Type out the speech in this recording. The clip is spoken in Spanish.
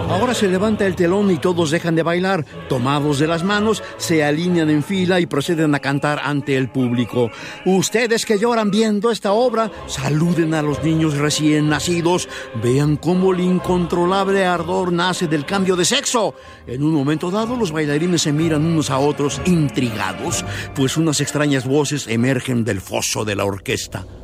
Ahora se levanta el telón y todos dejan de bailar. Tomados de las manos, se alinean en fila y proceden a cantar ante el público. Ustedes que lloran viendo esta obra, saluden a los niños recién nacidos. Vean cómo el incontrolable ardor nace del cambio de sexo. En un momento dado, los bailarines se miran unos a otros intrigados, pues unas extrañas voces emergen del foso de la orquesta.